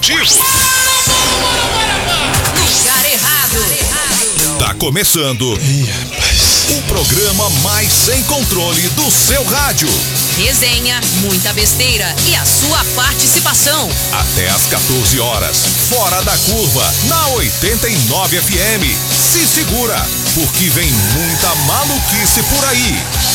Lugar errado. Tá começando o programa mais sem controle do seu rádio. Resenha, muita besteira e a sua participação. Até às 14 horas, fora da curva, na 89 FM. Se segura, porque vem muita maluquice por aí.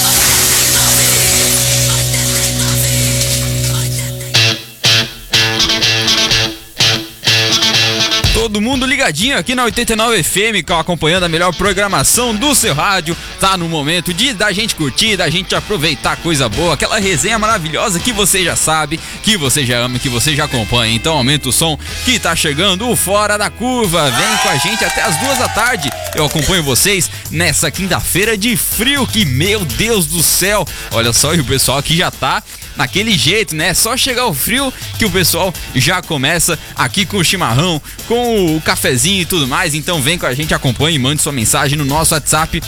Todo mundo ligadinho aqui na 89 FM, acompanhando a melhor programação do seu rádio. Tá no momento da gente curtir, da gente aproveitar coisa boa, aquela resenha maravilhosa que você já sabe, que você já ama, que você já acompanha. Então aumenta o som que tá chegando, o Fora da Curva. Vem com a gente até as 2 da tarde. Eu acompanho vocês nessa quinta-feira de frio, que meu Deus do céu. Olha só, e o pessoal aqui já tá naquele jeito, né? Só chegar o frio que o pessoal já começa aqui com o chimarrão, com o cafezinho e tudo mais. Então vem com a gente, acompanhe e mande sua mensagem no nosso WhatsApp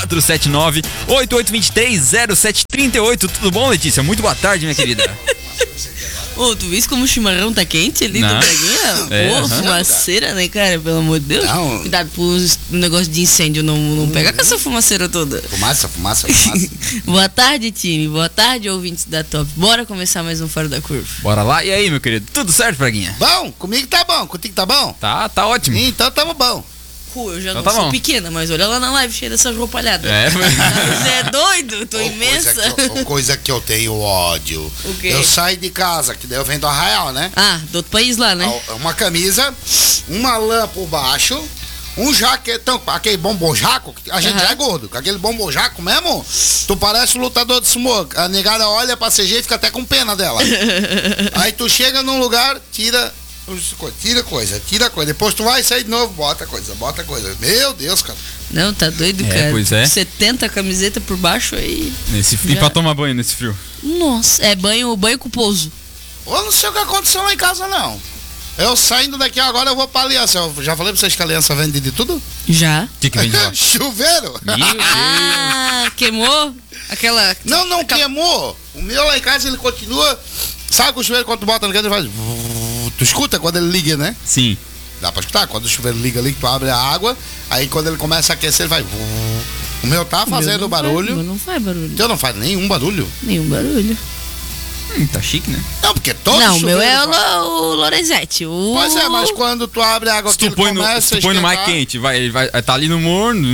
479-8823-0738. Tudo bom, Letícia? Muito boa tarde, minha querida. Ô, tu viste como o chimarrão tá quente ali do Braguinha? Pô, fumaceira, né, cara? Pelo amor de Deus. Não. Cuidado pro negócio de incêndio não pegar com essa fumaceira toda. Fumaça. Boa tarde, time. Boa tarde, ouvintes da Top. Bora começar mais um Fora da Curva. Bora lá. E aí, meu querido? Tudo certo, Braguinha? Bom, comigo tá bom, contigo tá bom? Tá ótimo. Então tamo bom. Pô, eu já Então não tá sou bom. pequena, mas olha lá na live cheia dessas roubalhadas. Você é doido? Tô imensa. Coisa que eu tenho ódio. O quê? Eu saio de casa, que daí eu venho do Arraial, né? Ah, do outro país lá, né? Uma camisa, uma lã por baixo, um jaquetão, aquele bombom-jaco, a gente já é gordo, com aquele bombom-jaco mesmo, tu parece um lutador de sumô. A negada olha pra CG e fica até com pena dela. Aí tu chega num lugar, tira coisa. Depois tu vai sair de novo, bota coisa. Meu Deus, cara. Não, tá doido, cara. Pois é. 70 camiseta por baixo aí. E pra tomar banho nesse frio? Nossa, é banho culposo. Eu não sei o que aconteceu lá em casa, não. Eu saindo daqui agora, eu vou pra Aliança. Eu já falei pra vocês que a Aliança vende de tudo? Já. O que vende lá? Chuveiro. Ah, queimou? Aquela... Não queimou. O meu lá em casa, ele continua... Sabe que o chuveiro, quando tu bota no canto, ele faz... Tu escuta quando ele liga, né? Sim. Dá pra escutar? Quando o chuveiro liga ali, que tu abre a água, aí quando ele começa a aquecer, ele vai... O meu tá fazendo barulho. O meu não faz barulho. O teu não faz nenhum barulho? Nenhum barulho. Tá chique, né? Não, porque todo Não, o meu é faz. o Lorenzetti. Pois é, mas quando tu abre a água, Se tu ele põe no começa mais quente, vai tá ali no morno.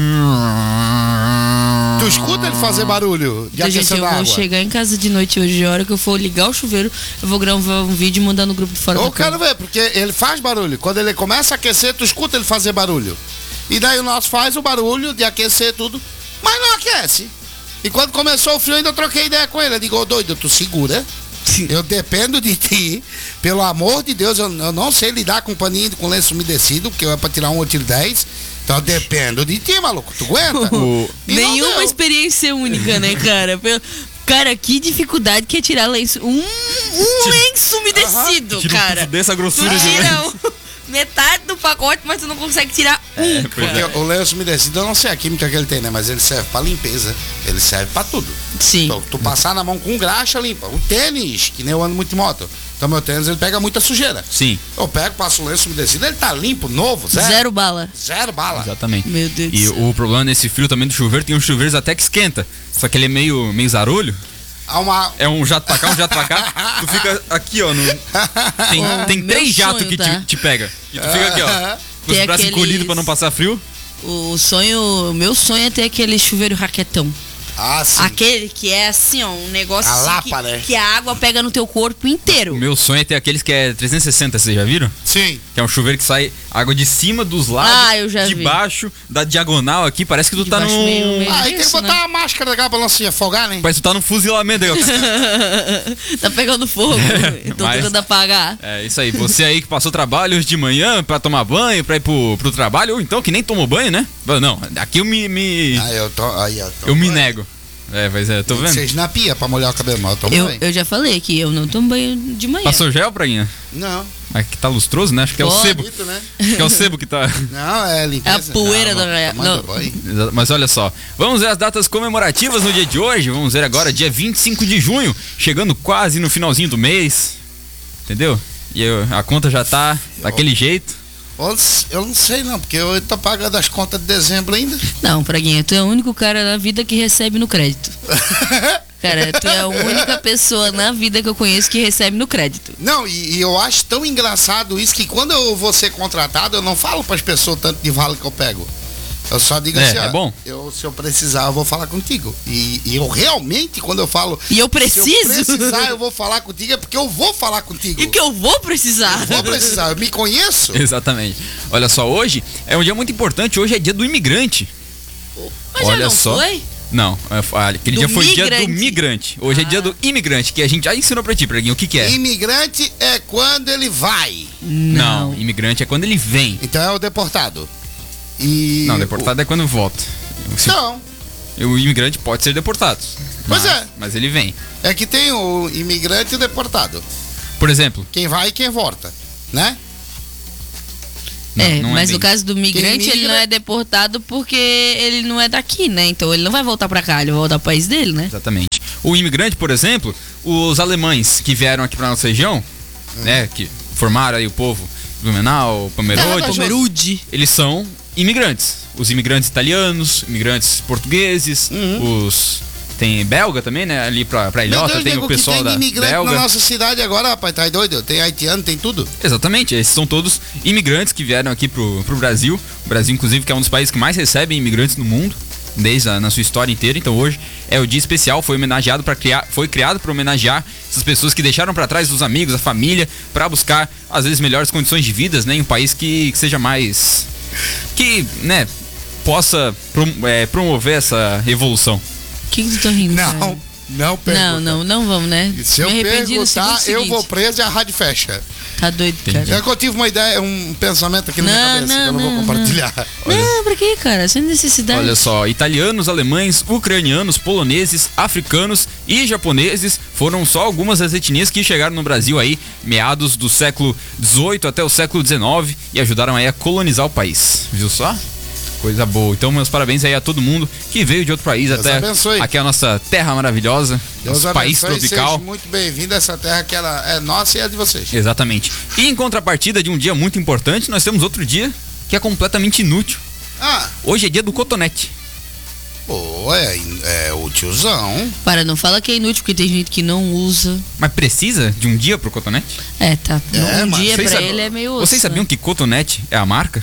Tu escuta ele fazer barulho de Gente, aquecendo eu a vou água? chegar em casa de noite hoje, a hora que eu for ligar o chuveiro, eu vou gravar um vídeo e mandar no grupo de Fora Eu da quero Curva. ver, porque ele faz barulho. Quando ele começa a aquecer, tu escuta ele fazer barulho. E daí o nosso faz o barulho de aquecer tudo, mas não aquece. E quando começou o frio, ainda eu troquei ideia com ele. Eu digo, ô doido, tu segura. Eu dependo de ti. Pelo amor de Deus, eu não sei lidar com paninho, com lenço umedecido, porque é pra tirar um ou tiro 10. Então eu dependo de ti, maluco. Tu aguenta? Nenhuma experiência única, né, cara? Cara, que dificuldade que é tirar lenço. Um lenço umedecido, cara. Dessa grossura Tu de tira lenço. metade do pacote, mas tu não consegue tirar um. Porque o lenço umedecido, eu não sei a química que ele tem, né? Mas ele serve pra limpeza. Ele serve pra tudo. Sim. Então, tu passar na mão com graxa, limpa. O tênis, que nem eu ando muito de moto. Então, meu tênis, ele pega muita sujeira. Sim. Eu pego, passo o lenço umedecido, ele tá limpo, novo, Zero bala. Zero bala. Exatamente. Meu Deus do E céu. o problema nesse frio também do chuveiro, tem uns chuveiros até que esquenta. Só que ele é meio zarolho. É um jato pra cá, um jato pra cá. Tu fica aqui, ó. Tem meu 3 jatos sonho, que tá? te pega. E tu fica aqui, ó. Com os Tem braços aqueles- encolhidos pra não passar frio. Meu sonho é ter aquele chuveiro raquetão. Ah, sim. Aquele que é assim, ó, um negócio A assim lapa, né? que a água pega no teu corpo inteiro. O meu sonho é ter aqueles que é 360, vocês já viram? Sim. Que é um chuveiro que sai água de cima, dos lados, eu já de vi. baixo, da diagonal aqui. Parece que tu De tá baixo num... meio- Aí tem que isso, botar né? uma máscara da pra não se afogar, né? Parece que tu tá num fuzilamento. Aí, ó. Tá pegando fogo. Eu tô mas- tentando apagar. É isso aí, você aí que passou trabalho hoje de manhã pra tomar banho, pra ir pro trabalho, ou então que nem tomou banho, né? Não, aqui eu me Eu nego. Pois é, tô vendo. Vocês na pia pra molhar o cabelo, mas eu tomo banho. Eu já falei que eu não tomo banho de manhã. Passou gel, Prainha? Não. Mas que tá lustroso, né? Acho que é o Pô, sebo. Bonito, né? Acho que é o sebo que tá... Não, é limpeza. É a poeira da raia. Não. Mas olha só, vamos ver as datas comemorativas no dia de hoje. Vamos ver agora, dia 25 de junho, chegando quase no finalzinho do mês. Entendeu? E a conta já tá daquele jeito. Eu não sei não, porque eu tô pagando as contas de dezembro ainda. Não, Praguinha, tu é o único cara na vida que recebe no crédito. Cara, tu é a única pessoa na vida que eu conheço que recebe no crédito. Não, e eu acho tão engraçado isso que quando eu vou ser contratado, eu não falo pras pessoas tanto de vale que eu pego. Eu só digo assim, é bom. Se eu precisar, eu vou falar contigo. E eu realmente, quando eu falo... E eu preciso? Se eu precisar, eu vou falar contigo, é porque eu vou falar contigo. E que eu vou precisar. Eu vou precisar, eu me conheço. Exatamente. Olha só, hoje é um dia muito importante, hoje é dia do imigrante. Mas Olha já não só. foi? Não, aquele Do dia foi migrante. dia do migrante. Hoje é dia do imigrante, que a gente já ensinou pra ti, Preguinho, o que é? Imigrante é quando ele vai. Não, imigrante é quando ele vem. Então é o deportado. E Não, deportado é quando volta. Não, O imigrante pode ser deportado. Pois é. Mas ele vem. é que tem o imigrante e o deportado. Por exemplo, Quem vai e quem volta, né? não mas bem. no caso do migrante, Quem ele migra- não é deportado porque ele não é daqui, né? Então ele não vai voltar pra cá, ele vai voltar pro país dele, né? Exatamente. O imigrante, por exemplo, os alemães que vieram aqui pra nossa região, né, que formaram aí o povo Blumenau, Pomerode, eles são imigrantes. Os imigrantes italianos, imigrantes portugueses, tem belga também, né, ali pra Ilhota, tem nego, o pessoal que tem da imigrante belga. na nossa cidade agora, rapaz, tá doido? Tem haitiano, tem tudo. Exatamente, esses são todos imigrantes que vieram aqui pro Brasil. O Brasil, inclusive, que é um dos países que mais recebem imigrantes no mundo, na sua história inteira. Então hoje é o dia especial, foi criado para homenagear essas pessoas que deixaram para trás os amigos, a família, para buscar às vezes melhores condições de vida, né, em um país que seja mais, que, né, possa promover essa revolução. O que tu tá rindo? cara? Não pergunta. Não vamos, né? Se eu Me arrependi no perguntar, segundo eu vou seguinte. preso e a rádio fecha. Tá doido, Entendi. cara. É que eu tive uma ideia, um pensamento aqui na minha cabeça, que eu não vou compartilhar. Não, pra quê, cara? Sem necessidade. Olha só, italianos, alemães, ucranianos, poloneses, africanos e japoneses foram só algumas das etnias que chegaram no Brasil aí, meados do século XVIII até o século XIX, e ajudaram aí a colonizar o país. Viu só? Coisa boa. Então, meus parabéns aí a todo mundo que veio de outro país Deus até abençoe. aqui a nossa terra maravilhosa, Deus nosso país abençoe, tropical. seja muito bem-vindo a essa terra que ela é nossa e é de vocês. Exatamente. E em contrapartida de um dia muito importante, nós temos outro dia que é completamente inútil. Ah, Hoje é dia do cotonete. pô, é o tiozão. Para, não fala que é inútil, porque tem gente que não usa. Mas precisa de um dia pro cotonete? Tá. É, Um mas dia Vocês pra sabiam- ele é meio osso. Vocês sabiam que cotonete é a marca?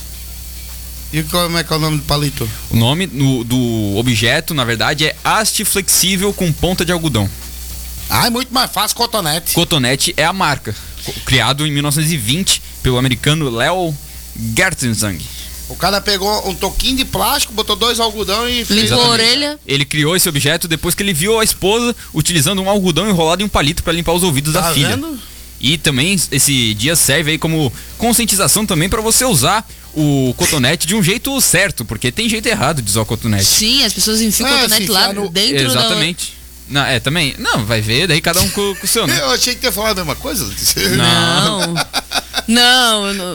E como é que é o nome do palito? O nome do objeto, na verdade, é haste flexível com ponta de algodão. Ah, é muito mais fácil cotonete. Cotonete é a marca. Criado em 1920 pelo americano Leo Gertzang. O cara pegou um toquinho de plástico, botou 2 algodão e fez. Limpou a Exatamente. orelha. Ele criou esse objeto depois que ele viu a esposa utilizando um algodão enrolado em um palito para limpar os ouvidos Tá da filha. vendo? E também esse dia serve aí como conscientização também para você usar o cotonete de um jeito certo, porque tem jeito errado de usar o cotonete. Sim, as pessoas enfiam o Ah, cotonete se lá enfiar no- dentro Exatamente. Não, também. Não, vai ver, daí cada um com o seu, né? Eu achei que ia falar a mesma coisa. Não. Não. Não.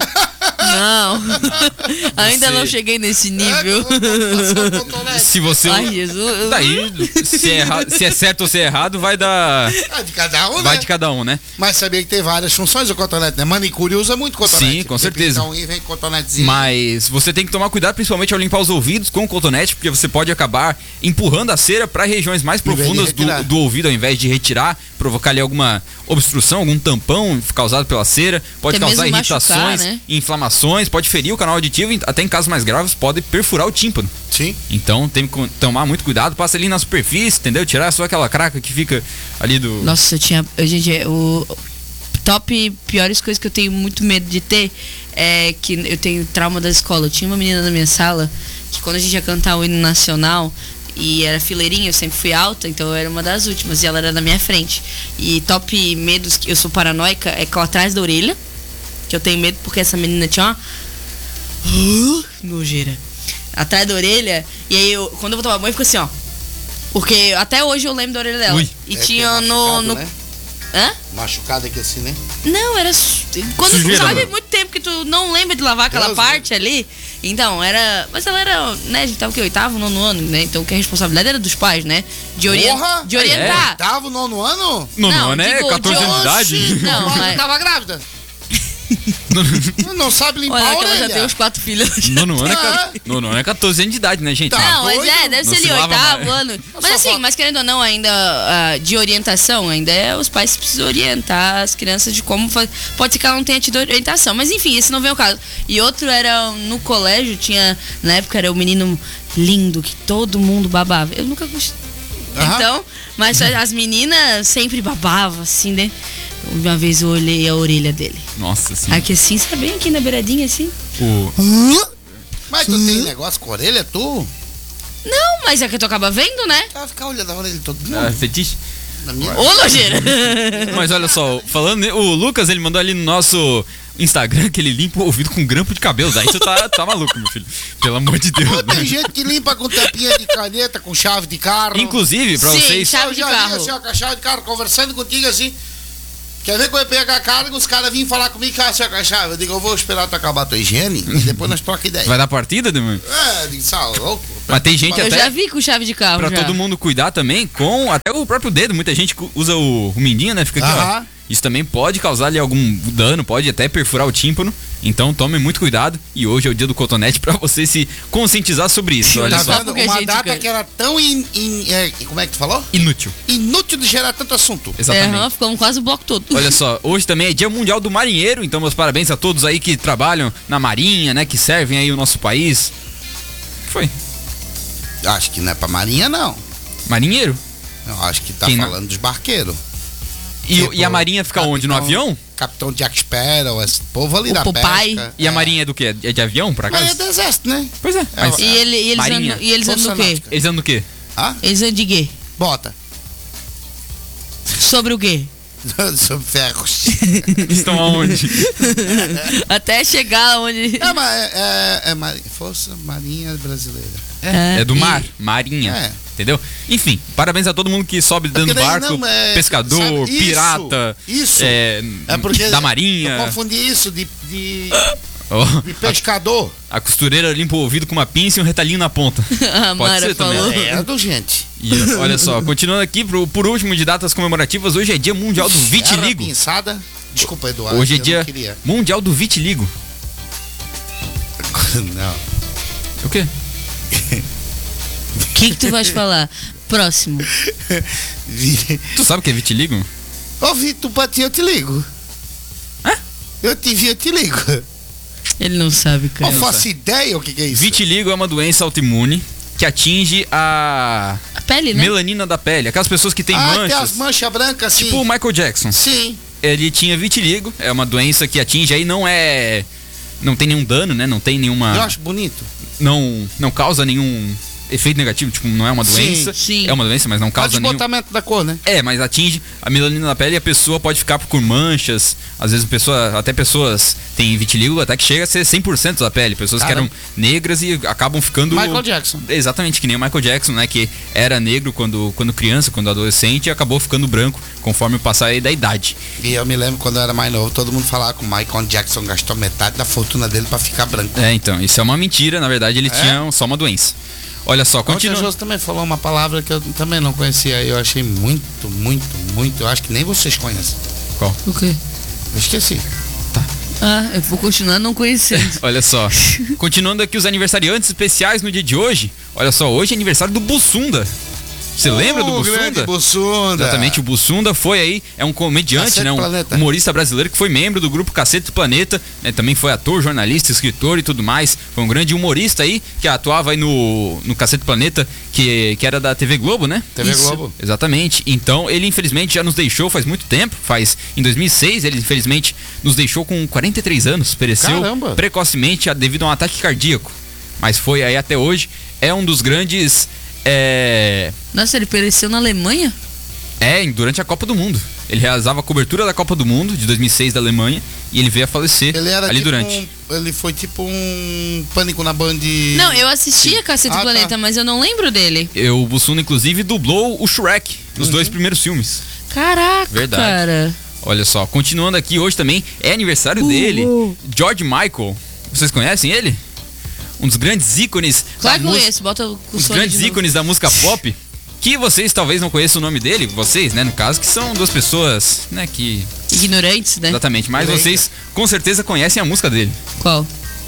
Ainda não cheguei nesse nível. Se você. Ai, Jesus. Daí, se é certo ou se é errado, vai dar. De cada um, Vai né? de cada um, né? Mas sabia que tem várias funções o cotonete, né? Manicure usa muito cotonete. Sim, com certeza. Então vem cotonetezinho. Mas você tem que tomar cuidado, principalmente ao limpar os ouvidos com o cotonete, porque você pode acabar empurrando a cera para regiões mais vez de profundas retirar. do ouvido, ao invés de retirar, provocar ali alguma obstrução, algum tampão causado pela cera, pode Até causar mesmo irritações, machucar, né? inflamações, pode ferir o canal auditivo, e até em casos mais graves pode perfurar o tímpano. Sim. Então tem que tomar muito cuidado, passa ali na superfície, entendeu? Tirar só aquela craca que fica ali do... Nossa, gente, o top piores coisas que eu tenho muito medo de ter é que eu tenho trauma da escola. Eu tinha uma menina na minha sala que quando a gente ia cantar o hino nacional e era fileirinha, eu sempre fui alta, então eu era uma das últimas e ela era na minha frente. E top medos, que eu sou paranoica, é com atrás da orelha, que eu tenho medo porque essa menina tinha uma nojeira atrás da orelha, e aí quando eu vou tomar banho, eu fico assim, ó. Porque até hoje eu lembro da orelha dela. Ui. E É que tinha é machucado, no. né? Hã? Machucado aqui assim, né? Não, era. Quando tu Sujeira, sabe mano. muito tempo que tu não lembra de lavar aquela Deus, parte ali, Então, mas ela era, né, a gente tava o quê? 8º, 9º ano, né? Então, que a responsabilidade era dos pais, né? De orientar. Oitavo, 9º ano? Nono ano é digo, 14 anos de idade. Não, mas... Tava grávida. Não sabe limpar Olha, a que ela já orelha. tem os 4 filhos. Nono ano é 14 anos de idade, né, gente? Tá. Não, mas doido? deve Não ser se ali lava 8º mais. ano. Mas só assim, fala- mas querendo ou não, ainda de orientação, ainda é os pais precisam orientar as crianças de como fazer. Pode ser que ela não tenha tido orientação, mas enfim, esse não vem ao caso. E outro era no colégio, tinha, na época era o menino lindo que todo mundo babava. Eu nunca gostei. Aham. Então, mas as meninas sempre babavam, assim, né? Uma vez eu olhei a orelha dele. Nossa, sim. Aqui assim, sabe bem aqui na beiradinha, assim? Mas tu tem negócio com a orelha, tu? Não, mas é que tu acaba vendo, né? Vai ficar olhando a orelha todo É, mundo. fetiche. Na minha... Ô, nojeira! Mas olha só, falando, o Lucas, ele mandou ali no nosso Instagram que ele limpa o ouvido com grampo de cabelo. Daí tu tá maluco, meu filho. Pelo amor de Deus. Pô, tem Né? gente que limpa com tampinha de caneta, com chave de carro. Inclusive, pra Sim, vocês... chave Eu de já vi carro. assim, ó, com a chave de carro, conversando contigo assim. Quer ver quando eu pegar a carga, os caras vêm falar comigo, cara, senhor, com a chave. Eu digo, eu vou esperar tu acabar a tua higiene e depois nós trocamos ideia. Vai dar partida, demônio? É, eu digo, sal, louco. Mas tem gente Eu até... já vi com chave de carro. Pra já. todo mundo cuidar também com até o próprio dedo. Muita gente usa o mindinho, né? Fica aqui, ó. Aham. Isso também pode causar ali algum dano, pode até perfurar o tímpano. Então tomem muito cuidado. E hoje é o dia do cotonete pra você se conscientizar sobre isso. Olha Tá só. vendo? porque a Uma gente data ganha. que era tão como é que tu falou? Inútil. Inútil de gerar tanto assunto. Exatamente. Ficamos quase o bloco todo. Olha só, hoje também é Dia Mundial do Marinheiro, então meus parabéns a todos aí que trabalham na Marinha, né? Que servem aí o nosso país. O que foi? Acho que não é pra marinha, não. Marinheiro? Eu acho que tá Quem não? falando dos barqueiros. E a Marinha fica onde? No avião? Capitão Jack Sparrow, esse povo ali O da Popeye. pesca. E a Marinha é do quê? É de avião, por acaso? Marinha do exército, né? Pois é. Mas E eles Marinha. andam, e eles andam Força do quê? Náutica. Eles andam do quê? Ah? Eles andam de quê? Bota. Sobre o quê? Sobre ferros. Estão aonde? Até chegar onde... É, mas Força Marinha Brasileira. É do e- mar, Marinha. É. Entendeu? Enfim, parabéns a todo mundo que sobe dentro do porque daí barco, não, pescador, sabe, isso, pirata, isso. é porque da Marinha. Eu confundi isso de Ó, pescador. a costureira limpa o ouvido com uma pinça e um retalhinho na ponta. A Pode Mara ser também. falou. É do gente. E olha só, continuando aqui, por último de datas comemorativas, hoje é dia mundial do vitiligo. Era pinçada. Desculpa, Eduardo. Hoje é eu dia não queria. mundial do vitiligo. Não. O quê? O que tu vais falar? Próximo. Tu sabe o que é vitiligo? Ô, Vitor, pra ti eu te ligo. Hã? Eu te vi, eu te ligo. Ele não sabe, Não cara. faço ideia o que é isso. Vitiligo é uma doença autoimune que atinge a A pele, né? melanina da pele. Aquelas pessoas que têm tem manchas. as manchas brancas assim. Tipo o Michael Jackson. Sim. Ele tinha vitiligo, é uma doença que atinge aí, não tem nenhum dano, né? Não tem nenhuma. Eu acho bonito. Não causa nenhum efeito negativo, tipo, não é uma Sim, doença. sim. É uma doença, mas não O causa nenhum. desbotamento da cor, né? É, mas atinge a melanina da pele e a pessoa pode ficar com manchas. Às vezes até pessoas têm vitiligo até que chega a ser 100% da pele. Pessoas que Caramba. eram negras e acabam ficando... Michael Jackson. Exatamente, que nem o Michael Jackson, né? Que era negro quando criança, quando adolescente e acabou ficando branco conforme o passar aí da idade. E eu me lembro quando eu era mais novo, todo mundo falava que o Michael Jackson gastou metade da fortuna dele pra ficar branco. É, então, isso é uma mentira. Na verdade, ele tinha só uma doença. Olha só, Ontem continua. a Josi também falou uma palavra que eu também não conhecia. Eu achei muito, muito, muito. Eu acho que nem vocês conhecem. Qual? O quê? Eu esqueci. Ah, eu vou continuar não conhecendo. Olha só. Continuando aqui os aniversariantes especiais no dia de hoje. Olha só, hoje é aniversário do Bussunda. Você lembra do grande Bussunda? Bussunda. Exatamente, o Bussunda foi aí, é um comediante, Cacete né, um Planeta. humorista brasileiro que foi membro do grupo Cacete do Planeta, né, também foi ator, jornalista, escritor e tudo mais. Foi um grande humorista aí, que atuava aí no Cacete do Planeta, que era da TV Globo, né? TV Isso, Globo. Exatamente. Então, ele infelizmente já nos deixou faz muito tempo, em 2006, ele infelizmente nos deixou com 43 anos, pereceu Caramba. precocemente devido a um ataque cardíaco. Mas foi aí até hoje, é um dos grandes... Nossa, ele pereceu na Alemanha? durante a Copa do Mundo. Ele realizava a cobertura da Copa do Mundo de 2006 da Alemanha e ele veio a falecer Ele era ali tipo durante. ele foi tipo um Pânico na Band. Não, eu assistia Cacete do Ah, Planeta, tá. mas eu não lembro dele. O Bussunda, inclusive, dublou o Shrek nos dois primeiros filmes. Caraca, Verdade. cara. Olha só, continuando aqui, hoje também é aniversário dele, George Michael. Vocês conhecem ele? um dos grandes ícones Claro que da música. conheço, bota o Os som grandes de novo. ícones da música pop, que vocês talvez não conheçam o nome dele, vocês, né, no caso, que são duas pessoas, né, que... Ignorantes, né? Exatamente, mas vocês com certeza conhecem a música dele. Qual?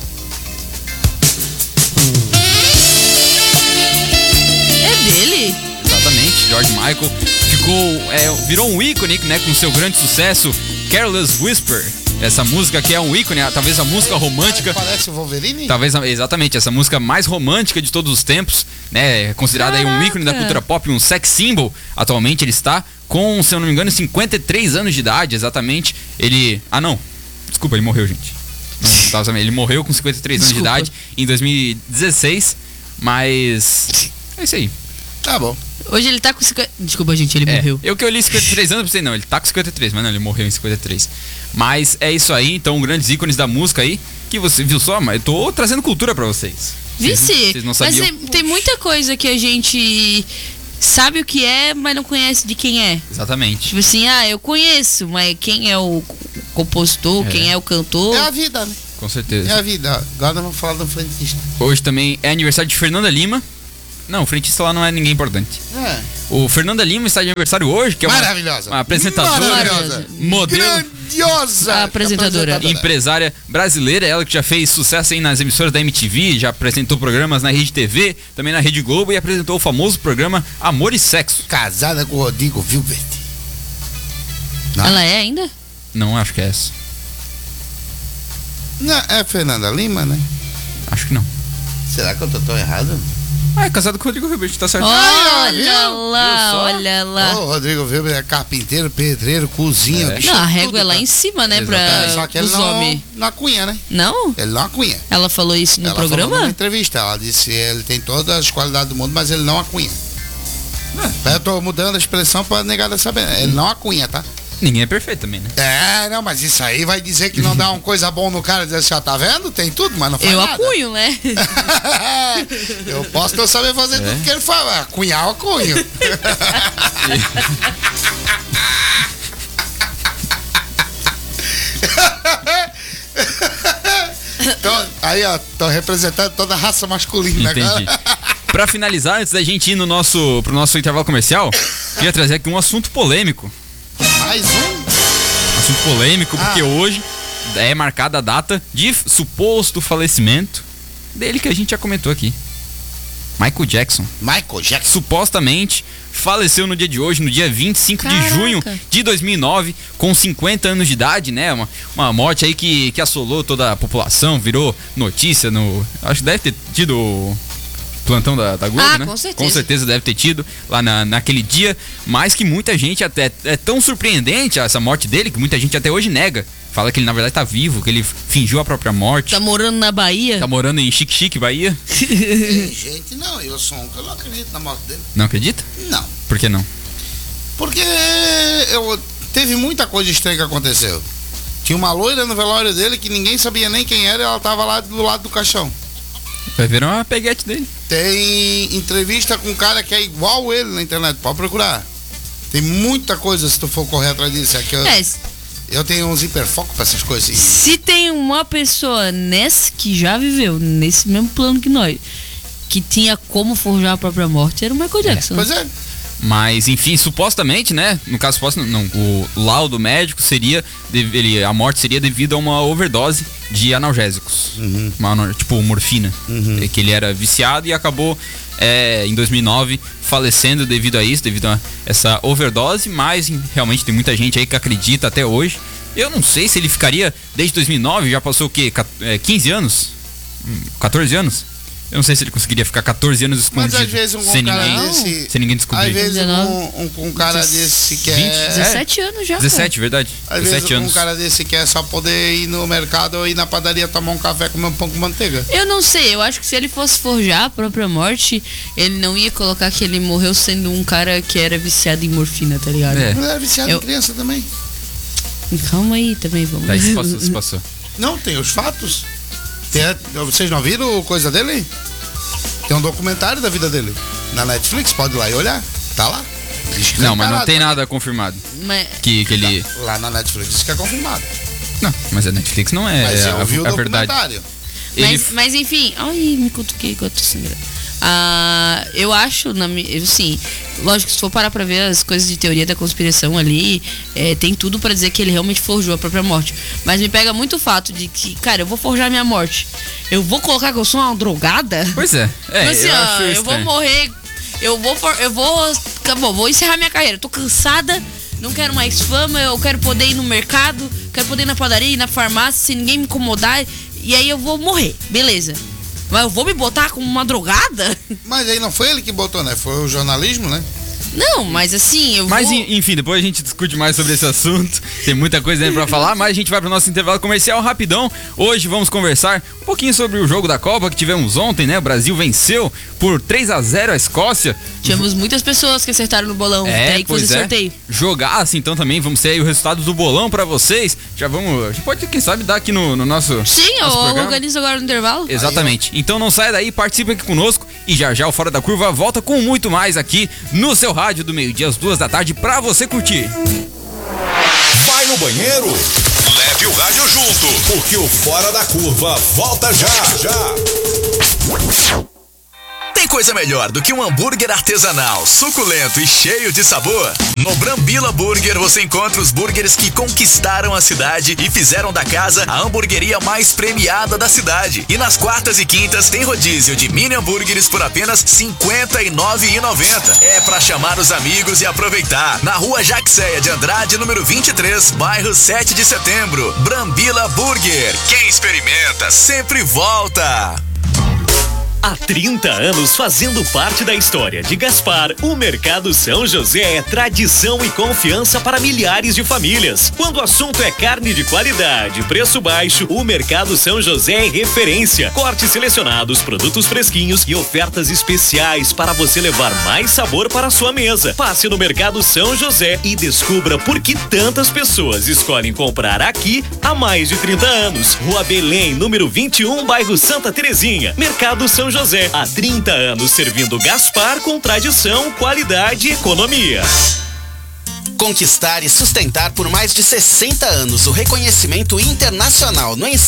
É dele? Exatamente, George Michael virou um ícone, né, com seu grande sucesso, Careless Whisper. Essa música que é um ícone, talvez a música romântica. Parece o Wolverine? Talvez, exatamente, essa música mais romântica de todos os tempos, né? Considerada aí um ícone da cultura pop, um sex symbol. Atualmente ele está com, se eu não me engano, 53 anos de idade, exatamente. Ele... Ah, não. Desculpa, ele morreu, gente. Não tava sabendo. Ele morreu com 53 anos de idade em 2016, mas... É isso aí. Tá bom. Hoje ele tá com 50... Desculpa, gente, ele morreu. Eu que eu li 53 anos, pensei, não, ele tá com 53, mas não, ele morreu em 53. Mas é isso aí, então, grandes ícones da música aí, que você viu só, mas eu tô trazendo cultura pra vocês. Vice, Vocês não mas sabiam? tem muita coisa que a gente sabe o que é, mas não conhece de quem é. Exatamente. Tipo assim, eu conheço, mas quem é o compositor, quem é o cantor? É a vida, né? Com certeza. É a vida. Agora vamos falar do frentista. Hoje também é aniversário de Fernanda Lima. Não, o frentista lá não é ninguém importante. É. O Fernanda Lima está de aniversário hoje, que é Maravilhosa. uma apresentadora, Maravilhosa. modelo, Grandiosa. Apresentadora. empresária brasileira, ela que já fez sucesso aí nas emissoras da MTV, já apresentou programas na Rede TV, também na Rede Globo e apresentou o famoso programa Amor e Sexo. Casada com o Rodrigo Hilbert. Não. Ela é ainda? Não, acho que é essa. Não, é Fernanda Lima, né? Acho que não. Será que eu tô tão errado? Ah, é casado com o Rodrigo Hilbert, tá certo. Olha viu? lá, Viu só? olha lá. O Rodrigo Hilbert é carpinteiro, pedreiro, cozinha. É. bicho, Não, a tudo, régua é lá cara. em cima, né, Exatamente. Só que ele os homens. não acunha, né? Não? Ele não acunha. Ela falou isso no Ela falou programa? numa entrevista, ela disse que ele tem todas as qualidades do mundo, mas ele não acunha. Eu tô mudando a expressão pra negada saber. Ele não acunha, tá? Ninguém é perfeito também, né? É, não, mas isso aí vai dizer que não dá uma coisa boa no cara e dizer assim, ó, tá vendo? Tem tudo, mas não faz Eu nada. acunho, né? Eu posso não saber fazer tudo que ele fala. Acunhar, eu acunho. Então, aí, ó, tô representando toda a raça masculina Entendi. agora. Pra finalizar, antes da gente ir pro nosso intervalo comercial, queria trazer aqui um assunto polêmico. Mais um? Assunto polêmico, porque hoje é marcada a data de suposto falecimento dele que a gente já comentou aqui. Michael Jackson. Michael Jackson. Supostamente faleceu no dia de hoje, no dia 25 de Caraca. junho de 2009, com 50 anos de idade, né? Uma morte aí que assolou toda a população, virou notícia no... Acho que deve ter tido o plantão da Globo, né? Com certeza. Com certeza deve ter tido lá naquele dia, mas que muita gente até... É tão surpreendente essa morte dele, que muita gente até hoje nega. Fala que ele na verdade tá vivo, que ele fingiu a própria morte. Tá morando na Bahia? Tá morando em Chique, Bahia. Tem gente, não, eu sou um que eu não acredito na morte dele. Não acredita? Não. Por que não? Porque teve muita coisa estranha que aconteceu. Tinha uma loira no velório dele que ninguém sabia nem quem era e ela tava lá do lado do caixão. Vai ver uma peguete dele. Tem entrevista com um cara que é igual ele na internet, pode procurar. Tem muita coisa se tu for correr atrás disso. É que eu tenho uns hiperfocos pra essas coisas. Assim. Se tem uma pessoa que já viveu nesse mesmo plano que nós, que tinha como forjar a própria morte, era o Michael Jackson. Pois é. Mas, enfim, supostamente, né? No caso, o laudo médico seria... a morte seria devido a uma overdose de analgésicos. Tipo morfina. Que ele era viciado e acabou, em 2009, falecendo devido a isso, devido a essa overdose. Mas, realmente, tem muita gente aí que acredita até hoje. Eu não sei se ele ficaria desde 2009, já passou o quê? 15 anos? 14 anos? Eu não sei se ele conseguiria ficar 14 anos escondido. Mas às vezes sem ninguém descobrir. Às vezes um cara desse que 20, é... 17 anos já. 17, verdade. Às 17 vezes anos. um cara desse quer só poder ir no mercado ou ir na padaria tomar um café, comer um pão com manteiga. Eu não sei, eu acho que se ele fosse forjar a própria morte, ele não ia colocar que ele morreu sendo um cara que era viciado em morfina, tá ligado? É. Mas é viciado em criança também. Calma aí também, vamos. Tá, se passou. Não, tem os fatos. Vocês não viram coisa dele? Tem um documentário da vida dele. Na Netflix, pode ir lá e olhar. Tá lá. Não, mas não tem nada confirmado. Mas, Que ele... Lá na Netflix isso que é confirmado. Não, mas a Netflix não é Mas eu vi o a verdade. documentário. Mas enfim, ai, me cutuquei que eu tô sangrando. Eu acho, assim, lógico, se for parar pra ver as coisas de teoria da conspiração ali, tem tudo pra dizer que ele realmente forjou a própria morte. Mas me pega muito o fato de que, cara, eu vou forjar minha morte. Eu vou colocar que eu sou uma drogada? Pois é. Assim, eu vou morrer, vou encerrar minha carreira. Tô cansada, não quero mais fama, eu quero poder ir no mercado, quero poder ir na padaria, ir na farmácia, sem ninguém me incomodar, e aí eu vou morrer, beleza. Mas eu vou me botar como uma drogada? Mas aí não foi ele que botou, né? Foi o jornalismo, né? Não, mas assim, enfim, depois a gente discute mais sobre esse assunto. Tem muita coisa ainda pra falar, mas a gente vai pro nosso intervalo comercial rapidão. Hoje vamos conversar um pouquinho sobre o jogo da Copa que tivemos ontem, né? O Brasil venceu por 3-0 a Escócia. Tivemos muitas pessoas que acertaram no bolão. Tem aí que fazer sorteio. Jogasse, então também vamos ter aí o resultado do bolão pra vocês. A gente pode, quem sabe, dar aqui no nosso. Sim, eu organizo agora no intervalo. Exatamente. Então não saia daí, participe aqui conosco e já o Fora da Curva volta com muito mais aqui no seu rádio do meio-dia às 2 da tarde pra você curtir. Vai no banheiro? Leve o rádio junto, porque o Fora da Curva volta já. Tem coisa melhor do que um hambúrguer artesanal, suculento e cheio de sabor? No Brambila Burger você encontra os burgers que conquistaram a cidade e fizeram da casa a hamburgueria mais premiada da cidade. E nas quartas e quintas tem rodízio de mini hambúrgueres por apenas R$ 59,90. É pra chamar os amigos e aproveitar. Na rua Jaxéia de Andrade, número 23, bairro 7 de Setembro. Brambila Burger. Quem experimenta sempre volta. Há 30 anos fazendo parte da história de Gaspar, o Mercado São José é tradição e confiança para milhares de famílias. Quando o assunto é carne de qualidade, preço baixo, o Mercado São José é referência. Cortes selecionados, produtos fresquinhos e ofertas especiais para você levar mais sabor para a sua mesa. Passe no Mercado São José e descubra por que tantas pessoas escolhem comprar aqui há mais de 30 anos. Rua Belém, número 21, bairro Santa Terezinha. Mercado São José, há 30 anos servindo Gaspar com tradição, qualidade e economia. Conquistar e sustentar por mais de 60 anos o reconhecimento internacional no ensino